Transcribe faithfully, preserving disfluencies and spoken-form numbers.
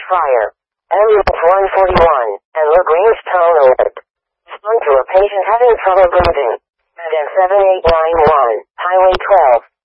fire. Ambulance one forty-one, and LaGrange Town alert. Respond to a patient having trouble breathing. At seven eight nine one, Highway twelve.